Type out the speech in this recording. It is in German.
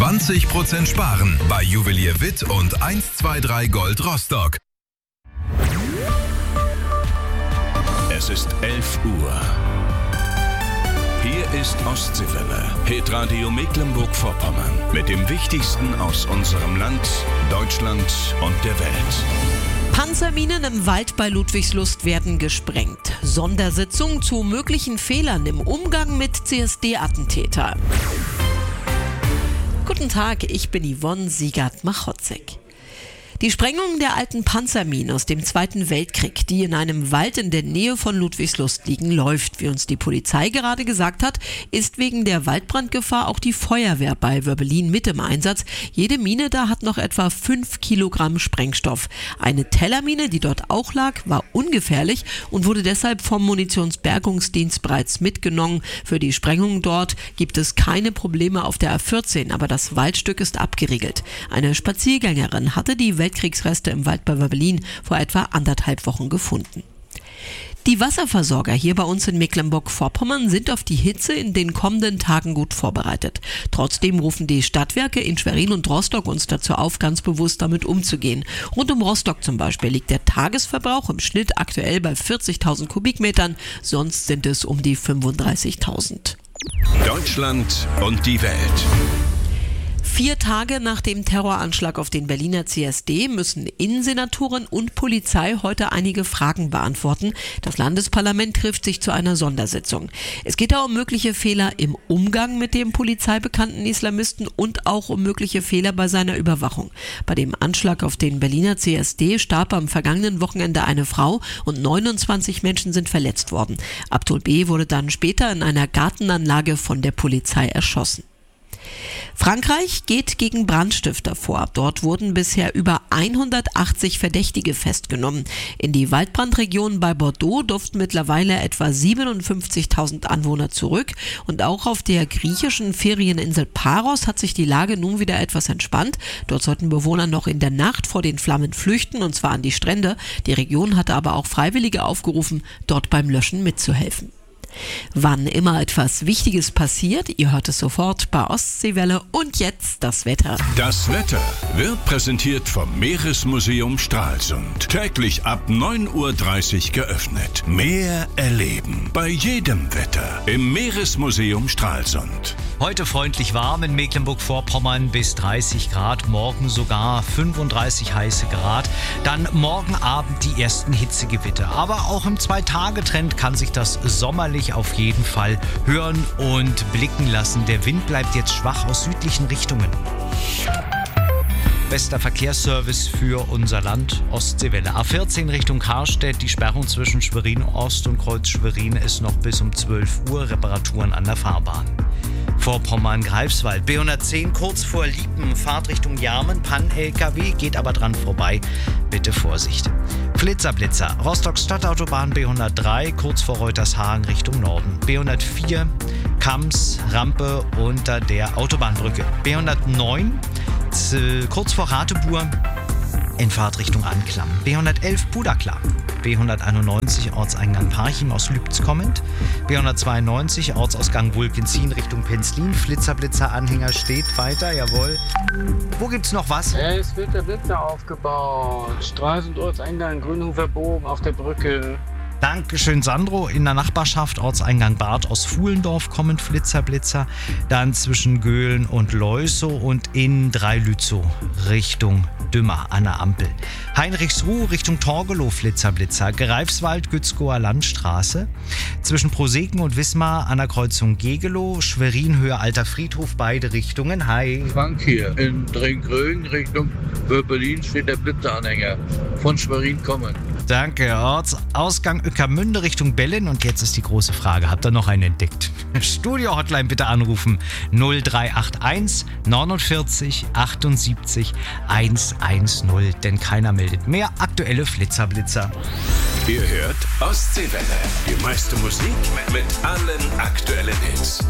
20% sparen bei Juwelier Witt und 123 Gold Rostock. Es ist 11 Uhr. Hier ist Ostseewelle, Hitradio Mecklenburg-Vorpommern. Mit dem Wichtigsten aus unserem Land, Deutschland und der Welt. Panzerminen im Wald bei Ludwigslust werden gesprengt. Sondersitzung zu möglichen Fehlern im Umgang mit CSD-Attentäter. Guten Tag, ich bin Yvonne Siegert-Machotzek. Die Sprengung der alten Panzerminen aus dem Zweiten Weltkrieg, die in einem Wald in der Nähe von Ludwigslust liegen, läuft. Wie uns die Polizei gerade gesagt hat, ist wegen der Waldbrandgefahr auch die Feuerwehr bei Wörbelin mit im Einsatz. Jede Mine da hat noch etwa 5 Kilogramm Sprengstoff. Eine Tellermine, die dort auch lag, war ungefährlich und wurde deshalb vom Munitionsbergungsdienst bereits mitgenommen. Für die Sprengung dort gibt es keine Probleme auf der A14, aber das Waldstück ist abgeriegelt. Eine Spaziergängerin hatte die Weltkriegsreste im Wald bei Wörbelin vor etwa 1,5 Wochen gefunden. Die Wasserversorger hier bei uns in Mecklenburg-Vorpommern sind auf die Hitze in den kommenden Tagen gut vorbereitet. Trotzdem rufen die Stadtwerke in Schwerin und Rostock uns dazu auf, ganz bewusst damit umzugehen. Rund um Rostock zum Beispiel liegt der Tagesverbrauch im Schnitt aktuell bei 40.000 Kubikmetern, sonst sind es um die 35.000. Deutschland und die Welt. 4 Tage nach dem Terroranschlag auf den Berliner CSD müssen Innensenatoren und Polizei heute einige Fragen beantworten. Das Landesparlament trifft sich zu einer Sondersitzung. Es geht da um mögliche Fehler im Umgang mit dem polizeibekannten Islamisten und auch um mögliche Fehler bei seiner Überwachung. Bei dem Anschlag auf den Berliner CSD starb am vergangenen Wochenende eine Frau und 29 Menschen sind verletzt worden. Abdul B. wurde dann später in einer Gartenanlage von der Polizei erschossen. Frankreich geht gegen Brandstifter vor. Dort wurden bisher über 180 Verdächtige festgenommen. In die Waldbrandregion bei Bordeaux durften mittlerweile etwa 57.000 Anwohner zurück. Und auch auf der griechischen Ferieninsel Paros hat sich die Lage nun wieder etwas entspannt. Dort sollten Bewohner noch in der Nacht vor den Flammen flüchten, und zwar an die Strände. Die Region hatte aber auch Freiwillige aufgerufen, dort beim Löschen mitzuhelfen. Wann immer etwas Wichtiges passiert, ihr hört es sofort bei Ostseewelle. Und jetzt das Wetter. Das Wetter wird präsentiert vom Meeresmuseum Stralsund. Täglich ab 9:30 Uhr geöffnet. Meer erleben bei jedem Wetter im Meeresmuseum Stralsund. Heute freundlich warm in Mecklenburg-Vorpommern bis 30 Grad, morgen sogar 35 heiße Grad. Dann morgen Abend die ersten Hitzegewitter. Aber auch im 2-Tage-Trend kann sich das sommerlich auf jeden Fall hören und blicken lassen. Der Wind bleibt jetzt schwach aus südlichen Richtungen. Bester Verkehrsservice für unser Land, Ostseewelle. A14 Richtung Karstedt, die Sperrung zwischen Schwerin Ost und Kreuz Schwerin ist noch bis um 12 Uhr, Reparaturen an der Fahrbahn. Vorpommern-Greifswald, B110 kurz vor Liepen, Fahrtrichtung Jarmen, Pan-LKW, geht aber dran vorbei. Bitte Vorsicht. Flitzer-Blitzer, Rostock-Stadtautobahn B103, kurz vor Reutershagen Richtung Norden. B104, Kams, Rampe unter der Autobahnbrücke. B109, kurz vor Ratebuhr, in Fahrtrichtung Anklam. B111 Pudaklar. B191 Ortseingang Parchim aus Lübz kommend. B192 Ortsausgang Wulkenzin Richtung Penzlin. Flitzer-Blitzer-Anhänger steht weiter, jawohl. Wo gibt's noch was? Es wird der Blitzer aufgebaut. Stralsund Ortseingang Grünhofer Bogen auf der Brücke. Dankeschön, Sandro. In der Nachbarschaft Ortseingang Bad aus Fuhlendorf kommend Flitzer-Blitzer. Dann zwischen Göhlen und Leusow und in Dreilützow Richtung Dümmer an der Ampel. Heinrichsruh Richtung Torgelow Flitzer-Blitzer. Greifswald Gützkower Landstraße. Zwischen Proseken und Wismar an der Kreuzung Gegelow. Schwerin Höhe Alter Friedhof, beide Richtungen. Hi. Frank hier. In Drengrögen Richtung Wörbelin steht der Blitzeranhänger. Von Schwerin kommen. Danke. Ortsausgang Ueckermünde Richtung Bellin. Und jetzt ist die große Frage, habt ihr noch einen entdeckt? Studio-Hotline bitte anrufen. 0381 49 78 110. Denn keiner meldet mehr aktuelle Flitzer-Blitzer. Ihr hört Ostseewelle. Die meiste Musik mit allen aktuellen Hits.